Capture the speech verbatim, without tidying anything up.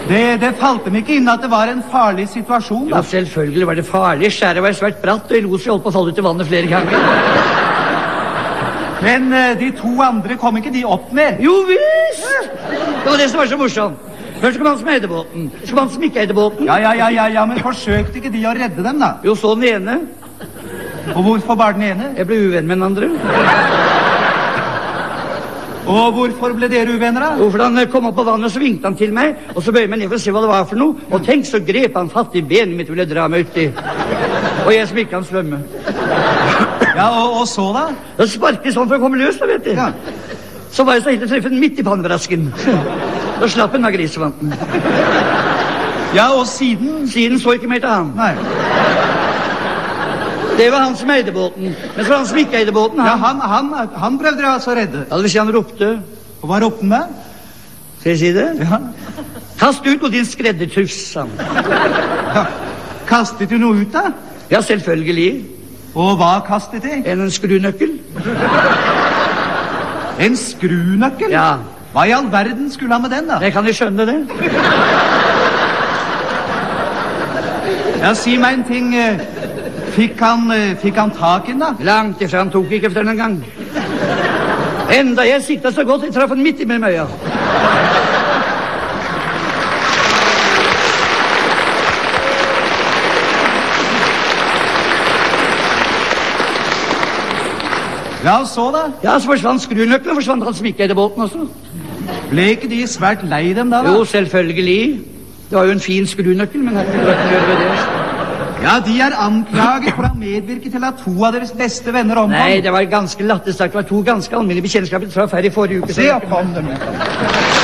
Det, det falt dem ikke inn at det var en farlig situasjon, da. Jo, selvfølgelig var det farlig. Skjæret var svært bratt, og Elosi holdt på å falle ut i vannet flere ganger. Men uh, de to andre kom ikke de opp med? Jo visst! Det var det som var så morsomt. Først kom han som eide båten, så kom han som ikke eide båten. Ja, ja, ja, ja, ja, men forsøkte ikke de å redde dem, da? Jo, så den ene. Og hvorfor bare den ene? Jeg ble uvenn med den andre. Og hvorfor ble dere uvenner, da? Jo, for han kom opp på vannet, og så vinkte han til meg, og så bøyde meg ned for å se hva det var for noe, og tenk, så grep han fatt i benet mitt og ville dra meg uti. Og jeg som ikke kan svømme. Ja, og, og så da? Da sparket sånn for å komme løs, da, vet du. Ja. Så var jeg så helt å treffe den midt i pannebrasken. Da slapp den av grisevanten. Ja, og siden? Siden så ikke mer til han. Nei. Det var han som eide båten. Men så var han som ikke eide båten, han. Ja, han, han, han prøvde dere altså å redde. Ja, det vil si han ropte. Og hva ropte han da? Skal jeg si det? Ja. Kast ut på din skreddertuss, sa han. Ja. Kastet du noe ut da? Ja, selvfølgelig. Og hva kastet de? En skrunøkkel. En skrunøkkel? Ja. Hva i all verden skulle han med den da? Jeg kan jo skjønne det. Ja, si meg en ting. Fikk han, fikk han tak i den da? Langt ifra, han tok ikke efter den en gang. Enda jeg siktet så godt, jeg traff han midt i mellom øya. Ja, og så da? Ja, så forsvant skrunøkkelen, og forsvant han som ikke eide båten også. Ble ikke de svært lei dem da? da? Jo, selvfølgelig. Det var jo en fin skrunøkkel, men her kunne du ikke gjøre ved det. Ja, de er anklaget for å medvirke til at to av deres beste venner omkom. Nei, det var ganske latterstakt. Det var to ganske alminnelige bekjentskaper fra færre i forrige uke. Se, og kom dem.